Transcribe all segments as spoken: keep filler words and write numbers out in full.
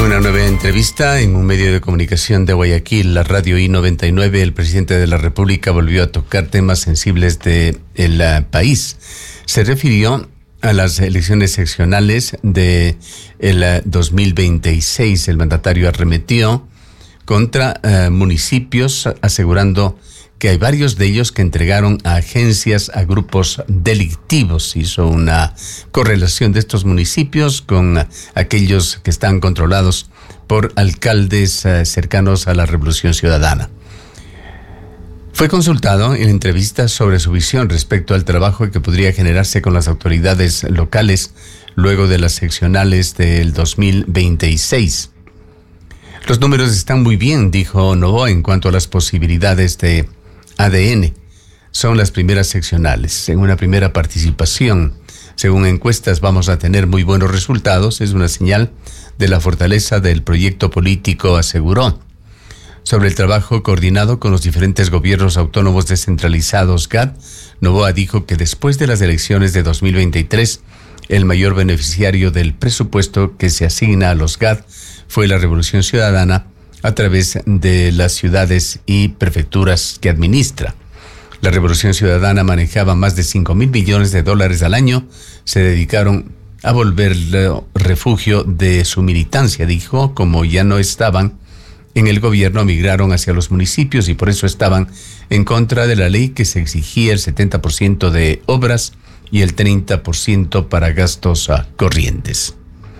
una nueva entrevista en un medio de comunicación de Guayaquil, la radio I noventa y nueve, el presidente de la República volvió a tocar temas sensibles del uh, país. Se refirió a las elecciones seccionales de el uh, dos mil veintiséis. El mandatario arremetió contra uh, municipios, asegurando que hay varios de ellos que entregaron a agencias a grupos delictivos. Hizo una correlación de estos municipios con aquellos que están controlados por alcaldes uh, cercanos a la Revolución Ciudadana. Fue consultado en entrevistas sobre su visión respecto al trabajo que podría generarse con las autoridades locales luego de las seccionales del dos mil veintiséis. Los números están muy bien, dijo Novoa, en cuanto a las posibilidades de A D N. Son las primeras seccionales. En una primera participación, según encuestas, vamos a tener muy buenos resultados. Es una señal de la fortaleza del proyecto político, aseguró. Sobre el trabajo coordinado con los diferentes gobiernos autónomos descentralizados G A D, Novoa dijo que después de las elecciones de dos mil veintitrés, el mayor beneficiario del presupuesto que se asigna a los G A D fue la Revolución Ciudadana a través de las ciudades y prefecturas que administra. La Revolución Ciudadana manejaba más de cinco mil millones de dólares al año. Se dedicaron a volver refugio de su militancia, dijo. Como ya no estaban en el gobierno, migraron hacia los municipios y por eso estaban en contra de la ley que se exigía el setenta por ciento de obras y el treinta por ciento para gastos uh, corrientes.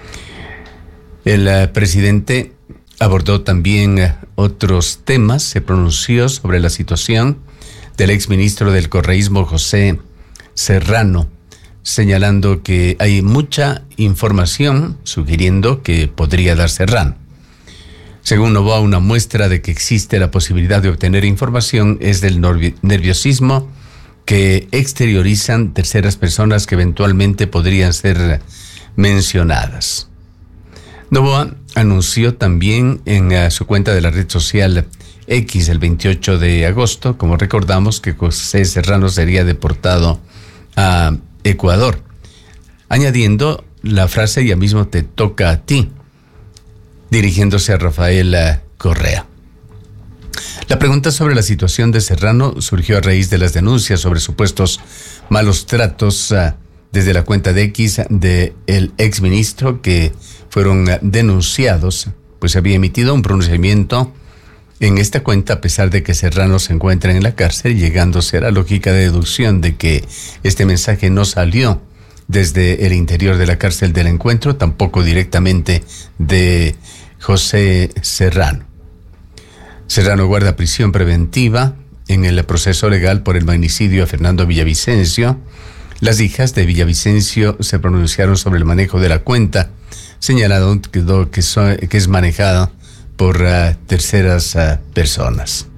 El uh, presidente abordó también uh, otros temas. Se pronunció sobre la situación del exministro del correísmo José Serrano, señalando que hay mucha información sugiriendo que podría dar Serrano. Según Novoa, una muestra de que existe la posibilidad de obtener información es del nerviosismo que exteriorizan terceras personas que eventualmente podrían ser mencionadas. Novoa anunció también en uh, su cuenta de la red social X el veintiocho de agosto, como recordamos, que José Serrano sería deportado a Ecuador, añadiendo la frase "ya mismo te toca a ti", dirigiéndose a Rafael Correa. La pregunta sobre la situación de Serrano surgió a raíz de las denuncias sobre supuestos malos tratos uh, desde la cuenta de X del exministro, que fueron uh, denunciados, pues había emitido un pronunciamiento en esta cuenta a pesar de que Serrano se encuentra en la cárcel, llegándose a la lógica de deducción de que este mensaje no salió desde el interior de la cárcel del encuentro, tampoco directamente de José Serrano. Serrano guarda prisión preventiva en el proceso legal por el magnicidio a Fernando Villavicencio. Las hijas de Villavicencio se pronunciaron sobre el manejo de la cuenta, señalando que, que, so, que es manejada por uh, terceras uh, personas.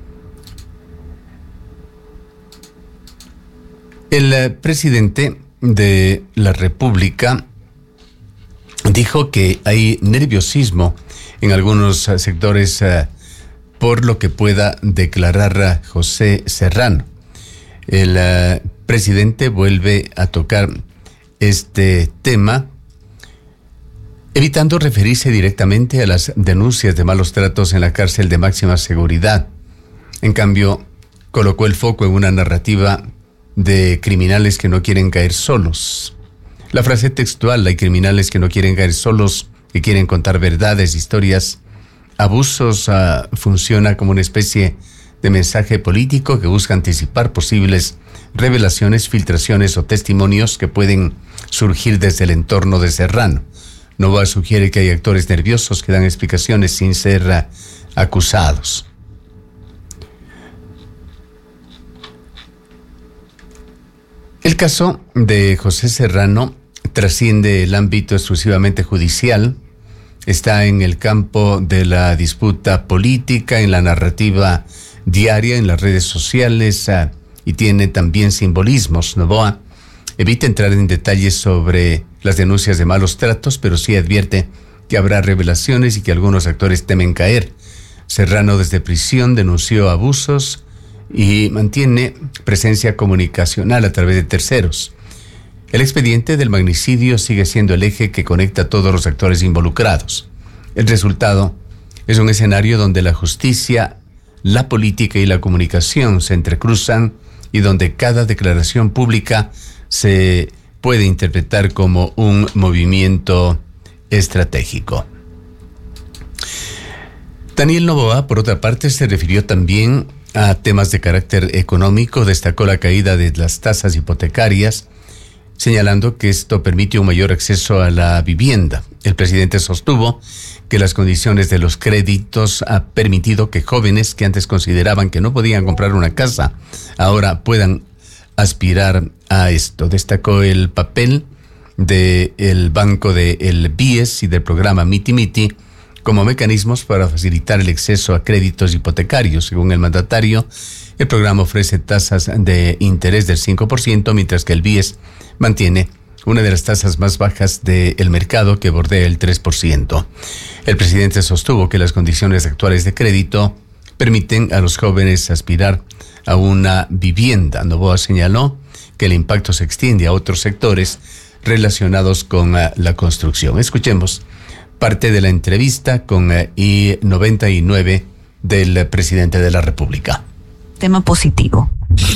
El uh, presidente de la República dijo que hay nerviosismo en algunos uh, sectores uh, por lo que pueda declarar uh, José Serrano. El uh, presidente vuelve a tocar este tema, evitando referirse directamente a las denuncias de malos tratos en la cárcel de máxima seguridad. En cambio, colocó el foco en una narrativa de criminales que no quieren caer solos. La frase textual, hay criminales que no quieren caer solos, que quieren contar verdades, historias, abusos, uh, funciona como una especie de mensaje político que busca anticipar posibles revelaciones, filtraciones o testimonios que pueden surgir desde el entorno de Serrano. Novoa sugiere que hay actores nerviosos que dan explicaciones sin ser uh, acusados. El caso de José Serrano trasciende el ámbito exclusivamente judicial, está en el campo de la disputa política, en la narrativa diaria, en las redes sociales uh, y tiene también simbolismos. Novoa evita entrar en detalles sobre las denuncias de malos tratos, pero sí advierte que habrá revelaciones y que algunos actores temen caer. Serrano desde prisión denunció abusos y mantiene presencia comunicacional a través de terceros. El expediente del magnicidio sigue siendo el eje que conecta a todos los actores involucrados. El resultado es un escenario donde la justicia, la política y la comunicación se entrecruzan y donde cada declaración pública se puede interpretar como un movimiento estratégico. Daniel Noboa, por otra parte, se refirió también a temas de carácter económico, destacó la caída de las tasas hipotecarias, señalando que esto permite un mayor acceso a la vivienda. El presidente sostuvo que las condiciones de los créditos ha permitido que jóvenes que antes consideraban que no podían comprar una casa, ahora puedan aspirar a esto. Destacó el papel del banco del B I E S y del programa Miti Miti como mecanismos para facilitar el acceso a créditos hipotecarios. Según el mandatario, el programa ofrece tasas de interés del cinco por ciento, mientras que el B I E S mantiene una de las tasas más bajas del mercado, que bordea el tres por ciento. El presidente sostuvo que las condiciones actuales de crédito permiten a los jóvenes aspirar a una vivienda. Noboa señaló que el impacto se extiende a otros sectores relacionados con uh, la construcción. Escuchemos parte de la entrevista con uh, I noventa y nueve del presidente de la República. Tema positivo.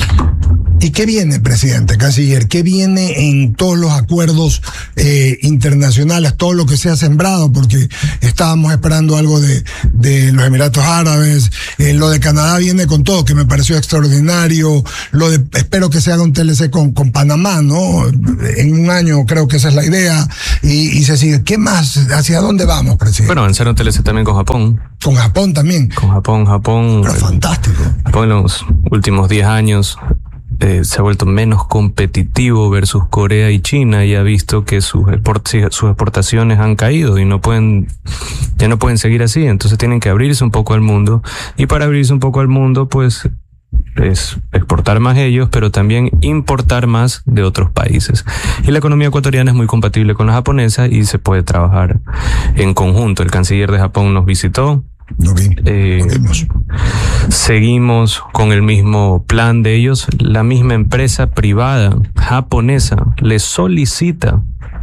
¿Y qué viene, presidente, canciller? ¿Qué viene en todos los acuerdos eh, internacionales, todo lo que se ha sembrado? Porque estábamos esperando algo de, de los Emiratos Árabes, eh, lo de Canadá viene con todo, que me pareció extraordinario, lo de, espero que se haga un T L C con, con Panamá, ¿no? En un año creo que esa es la idea, y, y se sigue. ¿Qué más? ¿Hacia dónde vamos, presidente? Bueno, avanzar un T L C también con Japón. Con Japón también. Con Japón, Japón. Pero fantástico. Japón en los últimos diez años eh, se ha vuelto menos competitivo versus Corea y China, y ha visto que sus, export, sus exportaciones han caído y no pueden, ya no pueden seguir así. Entonces tienen que abrirse un poco al mundo, y para abrirse un poco al mundo, pues es exportar más ellos, pero también importar más de otros países. Y la economía ecuatoriana es muy compatible con la japonesa y se puede trabajar en conjunto. El canciller de Japón nos visitó. Lo vi, eh, lo vimos. Seguimos con el mismo plan de ellos. La misma empresa privada japonesa le solicita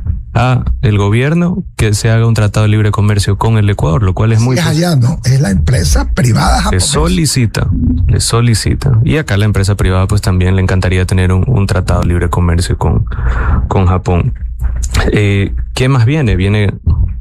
a el gobierno que se haga un tratado de libre comercio con el Ecuador, lo cual es muy... Es allá, ¿no? Es la empresa privada japonesa. Le solicita, le solicita. Y acá la empresa privada pues también le encantaría tener un, un tratado de libre comercio con, con Japón. Eh, ¿Qué más viene? Viene...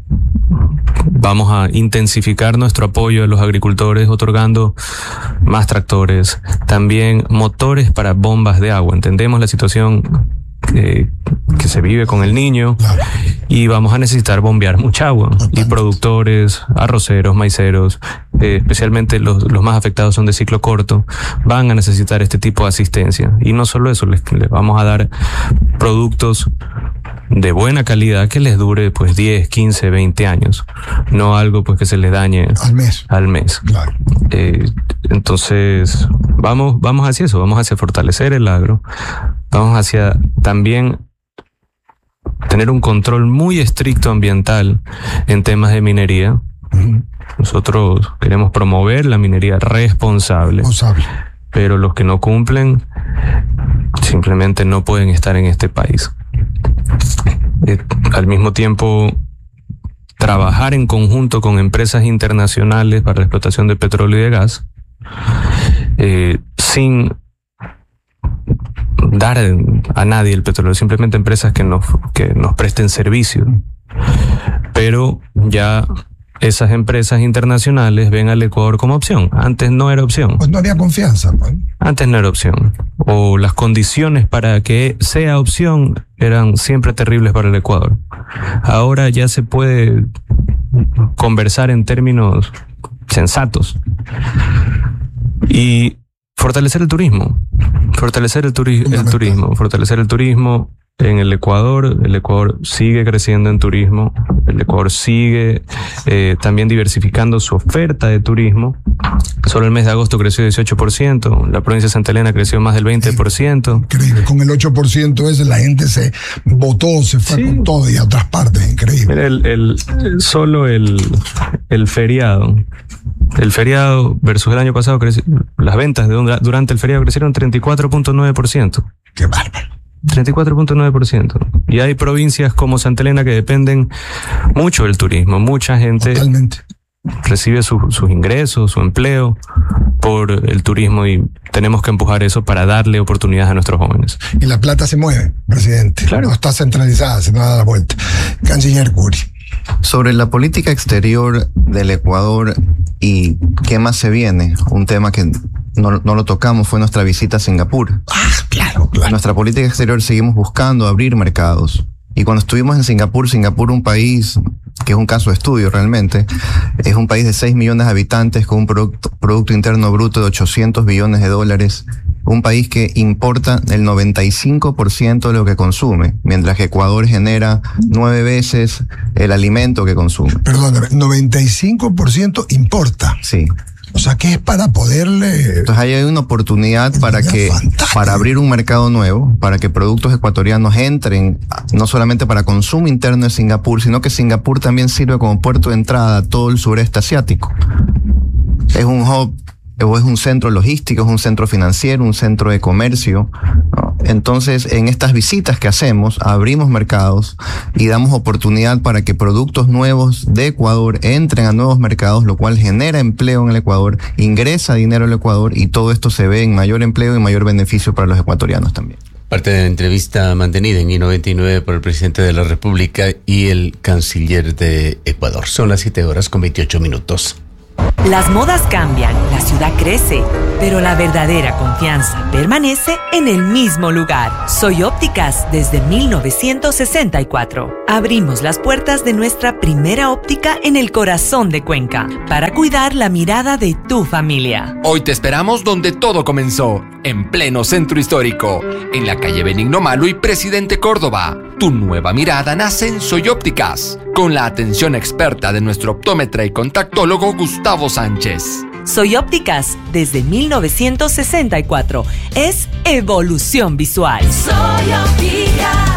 Vamos a intensificar nuestro apoyo a los agricultores otorgando más tractores, también motores para bombas de agua. Entendemos la situación eh, que se vive con el niño, Claro. y vamos a necesitar bombear mucha agua. Total. Y productores, arroceros, maiceros, eh, especialmente los, los más afectados son de ciclo corto, van a necesitar este tipo de asistencia. Y no solo eso, les, les vamos a dar productos de buena calidad que les dure pues diez, quince, veinte años, no algo pues que se les dañe Al mes. al mes. Claro. Eh, entonces vamos, vamos hacia eso, vamos hacia fortalecer el agro, vamos hacia también tener un control muy estricto ambiental en temas de minería. Uh-huh. Nosotros queremos promover la minería responsable, Responsable. pero los que no cumplen simplemente no pueden estar en este país. Eh, al mismo tiempo, trabajar en conjunto con empresas internacionales para la explotación de petróleo y de gas, eh, sin dar a nadie el petróleo, simplemente empresas que nos, que nos presten servicio. Pero ya esas empresas internacionales ven al Ecuador como opción. Antes no era opción. Pues no había confianza, pues. Antes no era opción. O las condiciones para que sea opción eran siempre terribles para el Ecuador. Ahora ya se puede conversar en términos sensatos. Y fortalecer el turismo. Fortalecer el, turi- el turismo. Fortalecer el turismo en el Ecuador. El Ecuador sigue creciendo en turismo. El Ecuador sigue eh, también diversificando su oferta de turismo. Solo el mes de agosto creció dieciocho por ciento. La provincia de Santa Elena creció más del veinte por ciento. Increíble. Con el ocho por ciento ese la gente se votó, se fue Sí. con todo y a otras partes. Increíble. Mira, el, el, solo el, el feriado. El feriado versus el año pasado, creció, las ventas de un, durante el feriado crecieron treinta y cuatro punto nueve por ciento. Qué bárbaro. treinta y cuatro punto nueve por ciento. Y hay provincias como Santa Elena que dependen mucho del turismo. Mucha gente Totalmente. recibe su, sus ingresos, su empleo por el turismo, y tenemos que empujar eso para darle oportunidades a nuestros jóvenes. Y la plata se mueve, presidente. Claro. No está centralizada, se no da la vuelta. Canciller Curi. Sobre la política exterior del Ecuador y qué más se viene, un tema que no, no lo tocamos fue nuestra visita a Singapur. Ah, claro, claro. Nuestra política exterior seguimos buscando abrir mercados. Y cuando estuvimos en Singapur, Singapur, un país que es un caso de estudio realmente, es un país de seis millones de habitantes con un producto, producto interno bruto de ochocientos billones de dólares, un país que importa el noventa y cinco por ciento de lo que consume, mientras que Ecuador genera nueve veces el alimento que consume. Perdóname, noventa y cinco por ciento importa. Sí. O sea, que es para poderle... Entonces ahí hay una oportunidad para que, Fantástico. para abrir un mercado nuevo, para que productos ecuatorianos entren, no solamente para consumo interno de Singapur, sino que Singapur también sirve como puerto de entrada a todo el sureste asiático. Es un hub, o es un centro logístico, es un centro financiero, un centro de comercio, ¿no? Entonces, en estas visitas que hacemos, abrimos mercados y damos oportunidad para que productos nuevos de Ecuador entren a nuevos mercados, lo cual genera empleo en el Ecuador, ingresa dinero al Ecuador, y todo esto se ve en mayor empleo y mayor beneficio para los ecuatorianos también. Parte de la entrevista mantenida en I noventa y nueve por el presidente de la República y el canciller de Ecuador. Son las siete horas con veintiocho minutos. Las modas cambian, la ciudad crece, pero la verdadera confianza permanece en el mismo lugar. Soy Ópticas desde mil novecientos sesenta y cuatro. Abrimos las puertas de nuestra primera óptica en el corazón de Cuenca para cuidar la mirada de tu familia. Hoy te esperamos donde todo comenzó, en pleno centro histórico, en la calle Benigno Malo y Presidente Córdoba. Tu nueva mirada nace en Soy Ópticas, con la atención experta de nuestro optómetra y contactólogo Gustavo Sánchez. Soy Ópticas desde mil novecientos sesenta y cuatro. Es evolución visual. Soy Ópticas.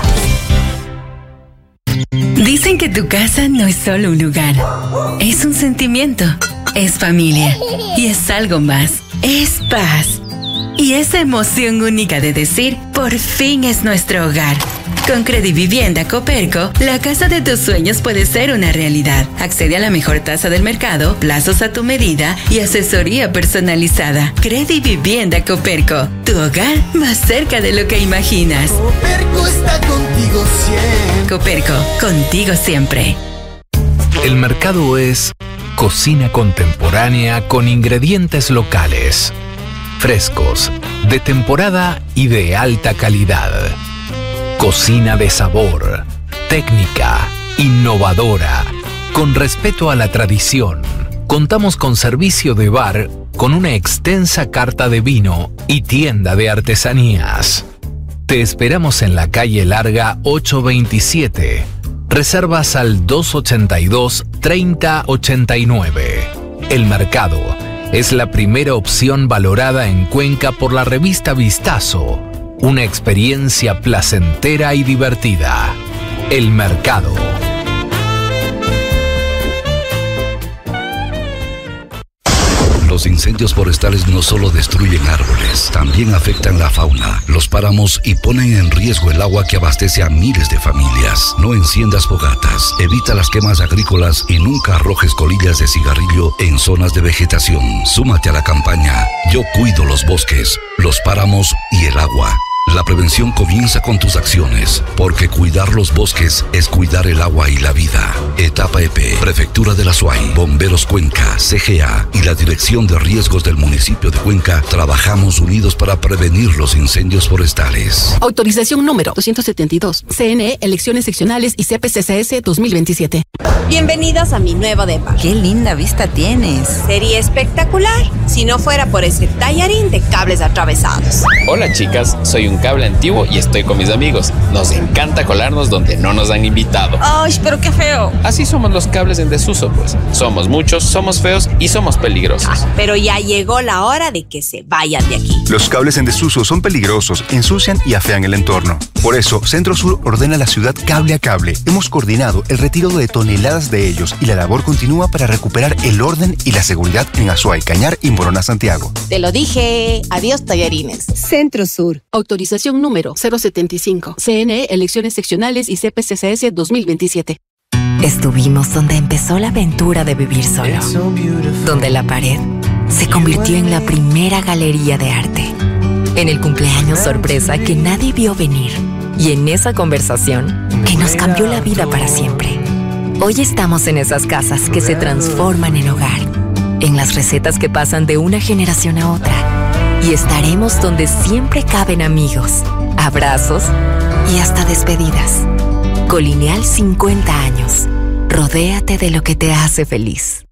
Dicen que tu casa no es solo un lugar, es un sentimiento, es familia y es algo más, es paz. Y esa emoción única de decir, por fin es nuestro hogar. Con Credivivienda Coperco, la casa de tus sueños puede ser una realidad. Accede a la mejor tasa del mercado, plazos a tu medida y asesoría personalizada. Credivivienda Coperco, tu hogar más cerca de lo que imaginas. Coperco está contigo siempre. Coperco, contigo siempre. El mercado es cocina contemporánea con ingredientes locales, frescos, de temporada y de alta calidad. Cocina de sabor, técnica, innovadora, con respeto a la tradición. Contamos con servicio de bar, con una extensa carta de vino y tienda de artesanías. Te esperamos en la calle Larga ocho veintisiete. Reservas al dos ochenta y dos, treinta ochenta y nueve. El Mercado es la primera opción valorada en Cuenca por la revista Vistazo. Una experiencia placentera y divertida. El Mercado. Los incendios forestales no solo destruyen árboles, también afectan la fauna, los páramos y ponen en riesgo el agua que abastece a miles de familias. No enciendas fogatas, evita las quemas agrícolas y nunca arrojes colillas de cigarrillo en zonas de vegetación. Súmate a la campaña Yo cuido los bosques, los páramos y el agua. La prevención comienza con tus acciones, porque cuidar los bosques es cuidar el agua y la vida. Etapa E P, Prefectura de la Suay, Bomberos Cuenca, C G A y la Dirección de Riesgos del municipio de Cuenca trabajamos unidos para prevenir los incendios forestales. Autorización número doscientos setenta y dos. C N E, Elecciones Seccionales y C P C C S dos mil veintisiete. Bienvenidos a mi nuevo depa. ¡Qué linda vista tienes! Sería espectacular si no fuera por ese tallarín de cables atravesados. Hola chicas, soy un cable antiguo y estoy con mis amigos. Nos encanta colarnos donde no nos han invitado. ¡Ay, pero qué feo! Así somos los cables en desuso, pues. Somos muchos, somos feos y somos peligrosos. Ah, pero ya llegó la hora de que se vayan de aquí. Los cables en desuso son peligrosos, ensucian y afean el entorno. Por eso, Centro Sur ordena a la ciudad cable a cable. Hemos coordinado el retiro de toneladas más de ellos y la labor continúa para recuperar el orden y la seguridad en Azuay, Cañar y Morona, Santiago. Te lo dije. Adiós, tallarines. Centro Sur. Autorización número cero setenta y cinco. C N E, elecciones seccionales y C P C C S dos mil veintisiete. Estuvimos donde empezó la aventura de vivir solo. Donde la pared se convirtió en la primera galería de arte. En el cumpleaños sorpresa que nadie vio venir. Y en esa conversación que nos cambió la vida para siempre. Hoy estamos en esas casas que se transforman en hogar. En las recetas que pasan de una generación a otra. Y estaremos donde siempre caben amigos, abrazos y hasta despedidas. Colineal cincuenta años. Rodéate de lo que te hace feliz.